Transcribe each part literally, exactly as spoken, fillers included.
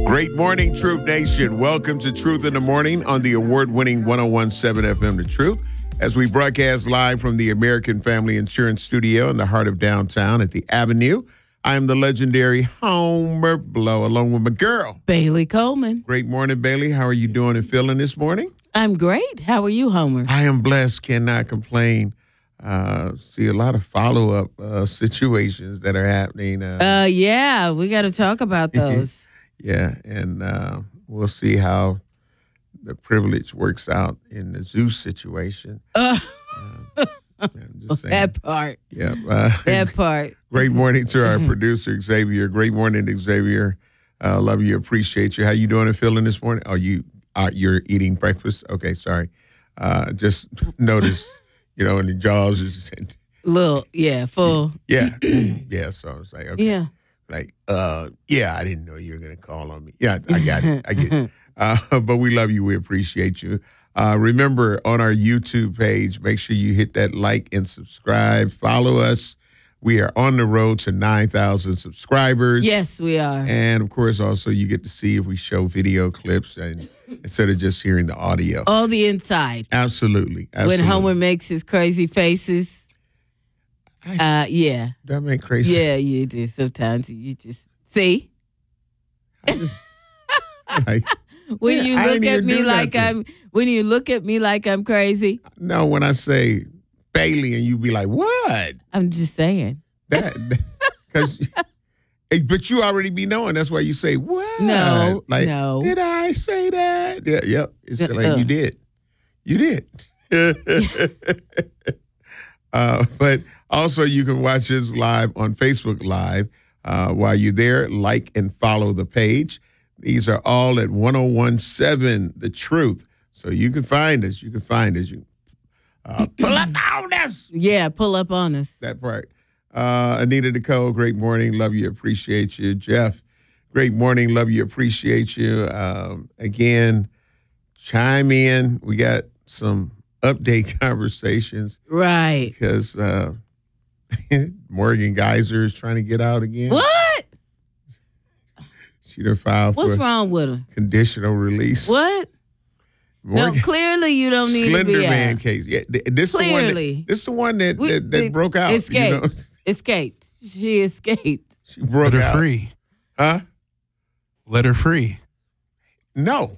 Great morning, Truth Nation. Welcome to Truth in the Morning on the award-winning one oh one point seven F M The Truth, as we broadcast live from the American Family Insurance Studio in the heart of downtown at the Avenue. I am the legendary Homer Blow, along with my girl, Bailey Coleman. Great morning, Bailey. How are you doing and feeling this morning? I'm great. How are you, Homer? I am blessed, cannot complain. Uh, see a lot of follow-up uh, situations that are happening. Uh, Uh, yeah, we got to talk about those. yeah, and uh, we'll see how the privilege works out in the Zeus situation. Uh, uh, I'm just saying. that part. Yeah, uh, That part. Great morning to our producer Xavier. Great morning, Xavier. Uh, love you, appreciate you. How you doing and feeling this morning? Oh, you uh, you're eating breakfast? Okay, sorry. Uh, just noticed. You know, and the jaws is Little, yeah, full. Yeah, yeah. So I was like, okay, Yeah. like, uh, yeah. I didn't know you were gonna call on me. Yeah, I got it. I get it. Uh, but we love you. We appreciate you. Uh, remember, on our YouTube page, make sure you hit that like and subscribe. Follow us. We are on the road to nine thousand subscribers. Yes, we are. And of course, also you get to see if we show video clips and instead of just hearing the audio. All the inside. Absolutely. Absolutely. When Homer makes his crazy faces. Uh, yeah. Do I make crazy? Yeah, you do. Sometimes you just see. I just, like, when yeah, you I look didn't at even me do like nothing. I'm when you look at me like I'm crazy. No, when I say Bailey and you be like, what? I'm just saying. That because but you already be knowing. That's why you say, what? No, like, no. Did I say that? Yeah, yep. It's Uh, like uh. you did. You did. uh, but also you can watch us live on Facebook Live. Uh, while you're there, like and follow the page. These are all at one oh one point seven The Truth. So you can find us. You can find us. You uh, pull up on us. Yeah, pull up on us. That part. Uh, Anita Nicole, great morning. Love you. Appreciate you. Jeff, great morning. Love you. Appreciate you. Um, again, chime in. We got some update conversations. Right. Because uh, Morgan Geyser is trying to get out again. What? She done filed What's for wrong with her? conditional release. What? Morgan, No, clearly you don't need Slender to be Man out. case. Yeah, th- this the one. Clearly. That, this the one that We- that, that we- broke out. Escaped. You know? Escaped. She escaped. She broke Let her out. free. Huh? Let her free. No.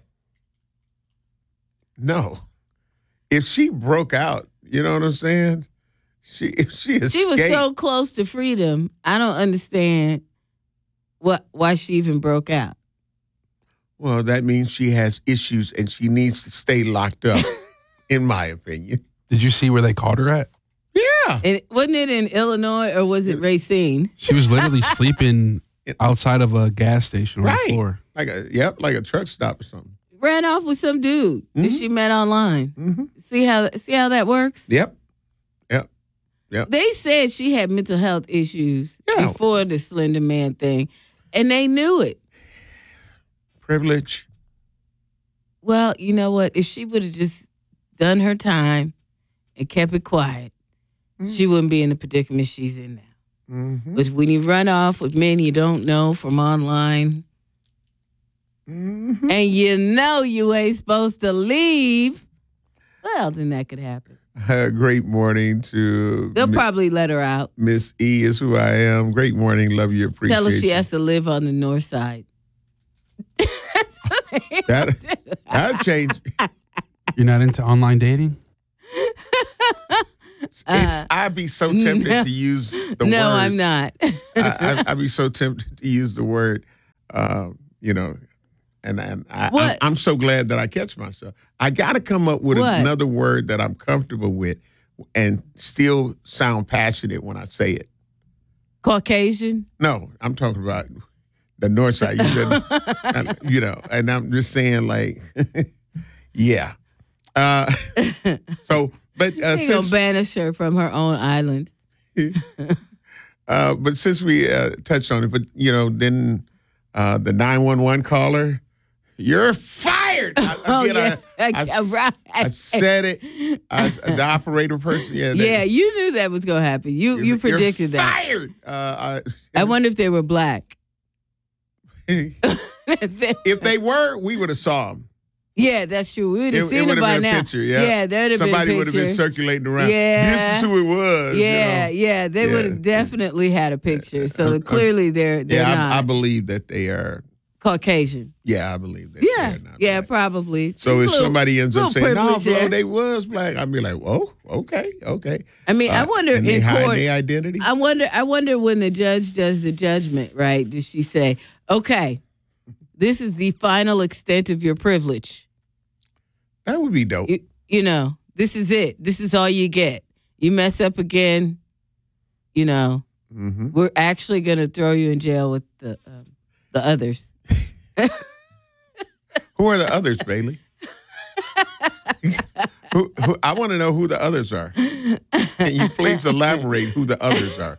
No. If she broke out, you know what I'm saying? She if she escaped. She was so close to freedom. I don't understand what why she even broke out. well, that means she has issues and she needs to stay locked up, in my opinion. Did you see where they caught her at? Yeah. And wasn't it in Illinois or was it Racine? She was literally sleeping outside of a gas station on Right. the floor. Like a yep, like a truck stop or something. Ran off with some dude that Mhm. she met online. Mm-hmm. See how see how that works? Yep. Yep. They said she had mental health issues Yeah. before the Slender Man thing, and they knew it. Privilege. Well, you know what? If she would have just done her time and kept it quiet, she wouldn't be in the predicament she's in now. Mm-hmm. But when you run off with men you don't know from online, Mm-hmm. and you know you ain't supposed to leave, well, then that could happen. Uh, great morning to They'll Mi- probably let her out. Miss E is who I am. Great morning. Love you. Appreciate Tell her she you. has to live on the north side. That's what they That- do. That'll change. You're not into online dating? It's, I'd be so tempted no. to use the Uh, no, word. I'm not. I, I, I'd be so tempted to use the word, uh, you know, and, and I, I, What? I'm so glad that I catch myself. I got to come up with What? another word that I'm comfortable with and still sound passionate when I say it. Caucasian? No, I'm talking about the north side. You said, you know, and I'm just saying, like, yeah. Uh, so, but uh, They gonna since, banish her from her own island. uh, but since we uh, touched on it, but you know, then uh, the nine one one caller, you're fired. I, Oh, again, yeah. I, I, Yeah, right. I said it. I, the operator person, yeah, that- Yeah, you knew that was gonna happen. You you you're predicted that. fired. Uh, I, I wonder if they were black. if they were, we would have saw them. Yeah, that's true. We would have It, seen it would it by have been now. a picture, yeah. Yeah, there would have been a Somebody picture. would have been circulating around. Yeah. This is who it was. Yeah, you know? yeah, they Yeah. would have definitely had a picture. So Uh, clearly they're they're Yeah, not I, I believe that they are. Caucasian. Yeah, I believe that. Yeah, they're not yeah, black. probably. So Just if a little- somebody ends up little saying, "No, privilege bro, there. they was black," I'd be like, "Oh, okay, okay." I mean, I Uh, wonder and they in hide court. their identity. I wonder. I wonder when the judge does the judgment. Right? Does she say, "Okay, this is the final extent of your privilege"? That would be dope. You, you know, this is it. This is all you get. You mess up again, you know, Mm-hmm. we're actually going to throw you in jail with the um, the others. Who are the others, Bailey? who, who, I want to know who the others are. Can you please elaborate who the others are?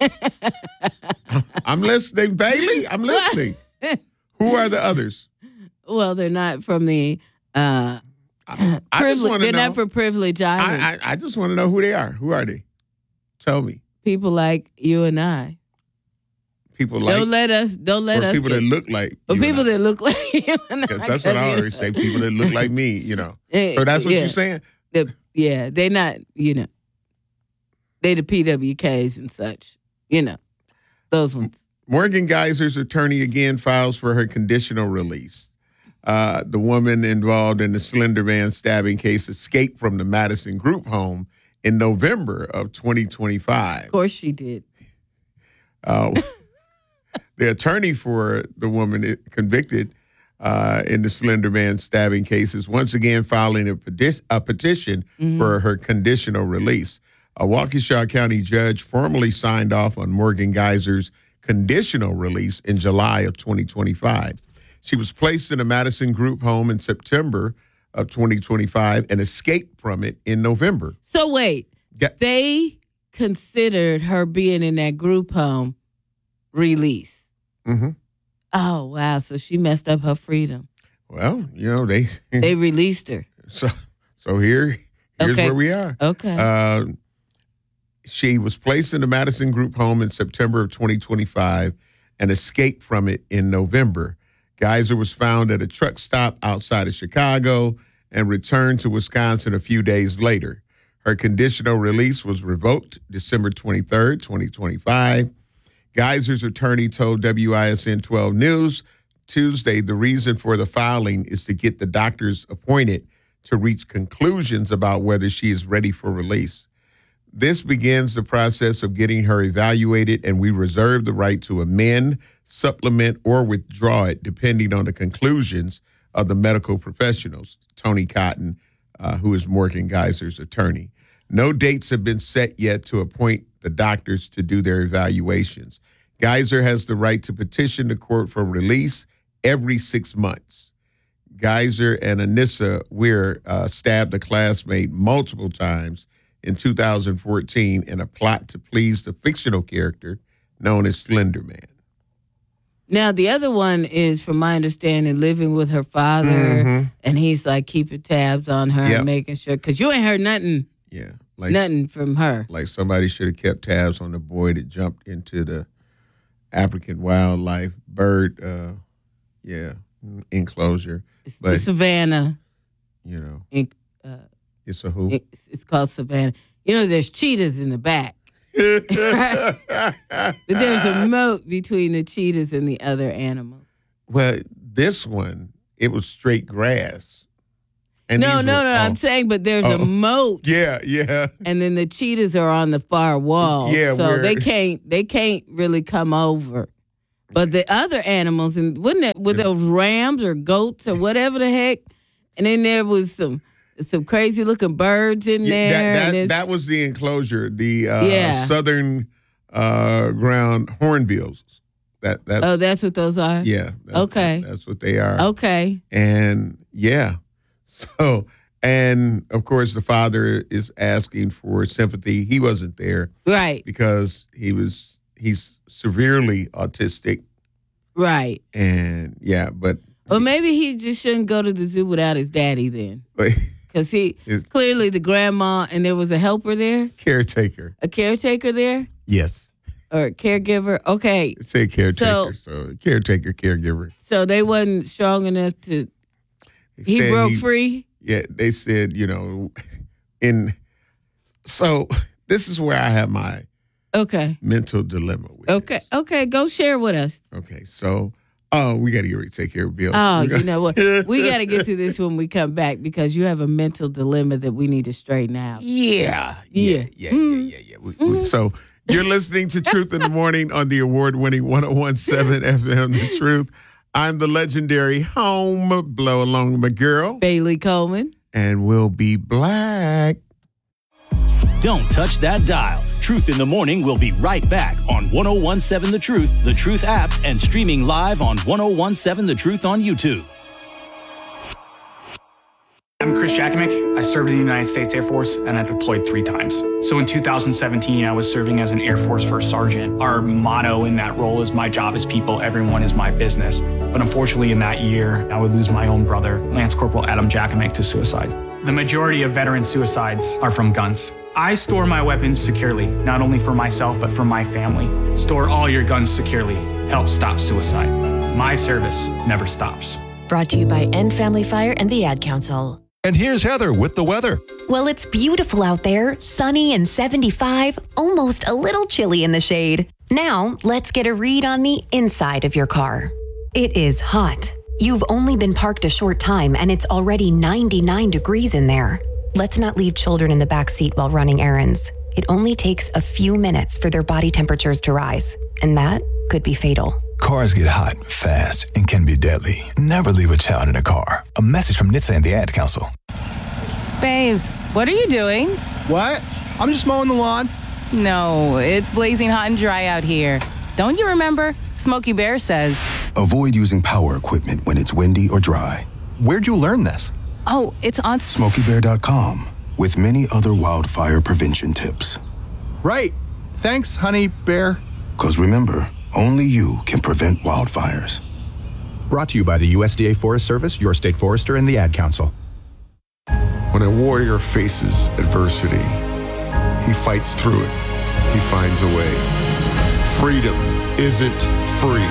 I'm listening, Bailey. I'm listening. Who are the others? Well, they're not from the uh, I, I just privilege. want to They're know. not from Privilege Island. I, I, I just want to know who they are. Who are they? Tell me. People like you and I. People like don't let us. Don't let or us. people get, that look like Or you and people I. that look like you and I. 'Cause that's what I you always know. say. People that look like me, you know. Eh, So that's what yeah. you're saying? The, yeah, they not. You know, they the P W Ks and such. You know, those ones. Morgan Geyser's attorney again files for her conditional release. Uh, the woman involved in the Slender Man stabbing case escaped from the Madison Group home in November of twenty twenty-five. Of course, she did. Uh, the attorney for the woman convicted uh, in the Slender Man stabbing case is once again filing a, peti- a petition Mm-hmm. for her conditional release. A Waukesha County judge formally signed off on Morgan Geyser's conditional release in July of twenty twenty-five. She was placed in a Madison Group home in September of twenty twenty-five and escaped from it in November. So wait, Yeah. they considered her being in that group home release. Mm-hmm. Oh wow! So she messed up her freedom. Well, you know, they They released her. so so here here's Okay. where we are. Okay. Uh, she was placed in the Madison Group home in September of twenty twenty-five and escaped from it in November. Geyser was found at a truck stop outside of Chicago and returned to Wisconsin a few days later. Her conditional release was revoked December twenty-third, twenty twenty-five. Geyser's attorney told W I S N twelve News Tuesday the reason for the filing is to get the doctors appointed to reach conclusions about whether she is ready for release. This begins the process of getting her evaluated, and we reserve the right to amend, supplement, or withdraw it depending on the conclusions of the medical professionals, Tony Cotton, uh, who is Morgan Geyser's attorney. No dates have been set yet to appoint the doctors to do their evaluations. Geyser has the right to petition the court for release every six months. Geyser and Anissa Weir uh, stabbed a classmate multiple times in two thousand fourteen in a plot to please the fictional character known as Slender Man. Now the other one is, from my understanding, living with her father, Mhm. and he's like keeping tabs on her Yep. and making sure, because you ain't heard nothing, Yeah, like nothing from her. like somebody should have kept tabs on the boy that jumped into the African wildlife bird, uh, yeah, enclosure. It's But the Savannah. you know, in- uh, it's a who. It's, it's called Savannah. You know, there's cheetahs in the back, but there's a moat between the cheetahs and the other animals. Well, this one, it was straight grass. And No, these no, were- no. oh, I'm saying, but there's a Oh. moat, Yeah, yeah. and then the cheetahs are on the far wall, Yeah, so where- they can't they can't really come over. But the other animals, and wouldn't it with those rams or goats or whatever the heck, and then there was some some crazy looking birds in Yeah, there. that, and that, it's- that was the enclosure, the uh, Yeah. southern uh, ground hornbills. That that's oh, that's what those are. yeah. That's, Okay. that's what they are. Okay. And yeah, so and of course the father is asking for sympathy. He wasn't there Right. because he was he's severely autistic, Right. and yeah, but Well, maybe he just shouldn't go to the zoo without his daddy then, because he his clearly the grandma, and there was a helper there, caretaker. a caretaker there. Yes. or caregiver. Okay. Say caretaker. So, so caretaker, caregiver. So they wasn't strong enough to. They He said broke free. Yeah, they said, you know, in. So this is where I have my Okay. mental dilemma. With Okay. this. Okay. Go share with us. Okay. So, oh, we got to get ready to take care of Bill. Oh, We got- you know what? We got to get to this when we come back because you have a mental dilemma that we need to straighten out. Yeah. Yeah. Yeah. Yeah. Yeah. Yeah. yeah. We, we, so you're listening to Truth in the Morning on the award-winning one oh one point seven F M, The Truth. I'm the legendary Home Blow along my girl, Bailey Coleman. and we'll be black. Don't touch that dial. Truth in the Morning will be right back on one oh one point seven The Truth, The Truth app, and streaming live on one oh one point seven The Truth on YouTube. I'm Chris Jakimick. I served in the United States Air Force and I deployed three times. So in two thousand seventeen, I was serving as an Air Force First Sergeant. Our motto in that role is my job is people, everyone is my business. But unfortunately in that year, I would lose my own brother, Lance Corporal Adam Jakimick, to suicide. The majority of veteran suicides are from guns. I store my weapons securely, not only for myself, but for my family. Store all your guns securely. Help stop suicide. My service never stops. Brought to you by End Family Fire and the Ad Council. And here's Heather with the weather. Well, it's beautiful out there, sunny and seventy-five, almost a little chilly in the shade. Now, let's get a read on the inside of your car. It is hot. You've only been parked a short time and it's already ninety-nine degrees in there. Let's not leave children in the back seat while running errands. It only takes a few minutes for their body temperatures to rise, and that could be fatal. Cars get hot, fast, and can be deadly. Never leave a child in a car. A message from N H T S A and the Ad Council. Babes, what are you doing? What? I'm just mowing the lawn. No, it's blazing hot and dry out here. Don't you remember? Smokey Bear says. Avoid using power equipment when it's windy or dry. Where'd you learn this? Oh, it's on Smokey Bear dot com with many other wildfire prevention tips. Right. Thanks, honey bear. Because remember, only you can prevent wildfires. Brought to you by the U S D A Forest Service, your state forester, and the Ad Council. When a warrior faces adversity, he fights through it. He finds a way. Freedom isn't free.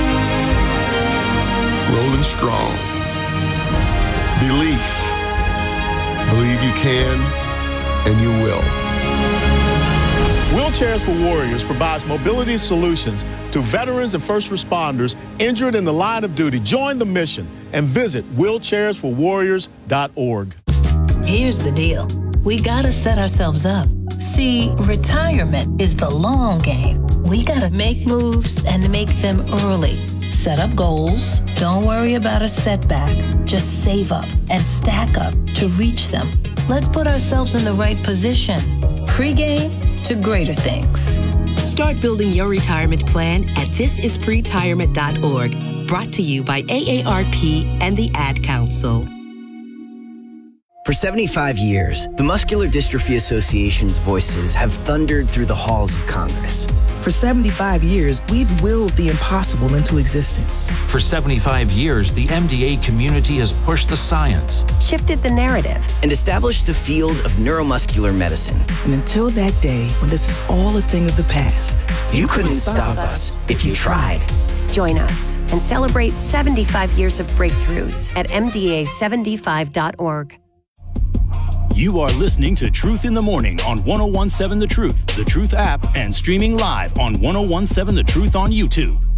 Rolling strong. Belief. Believe you can, and you will. Wheelchairs for Warriors provides mobility solutions to veterans and first responders injured in the line of duty. Join the mission and visit wheelchairs for warriors dot org. Here's the deal. We gotta set ourselves up. See, retirement is the long game. We gotta make moves and make them early. Set up goals. Don't worry about a setback. Just save up and stack up to reach them. Let's put ourselves in the right position. Pre-game to greater things. Start building your retirement plan at this is pretirement dot org. Brought to you by A A R P and the Ad Council. For seventy-five years, the Muscular Dystrophy Association's voices have thundered through the halls of Congress. For seventy-five years, we've willed the impossible into existence. For seventy-five years, the M D A community has pushed the science, shifted the narrative, and established the field of neuromuscular medicine. And until that day, when this is all a thing of the past, you, you couldn't stop us if you tried. Join us and celebrate seventy-five years of breakthroughs at M D A seventy-five dot org. You are listening to Truth in the Morning on one oh one point seven The Truth, The Truth app, and streaming live on one oh one point seven The Truth on YouTube.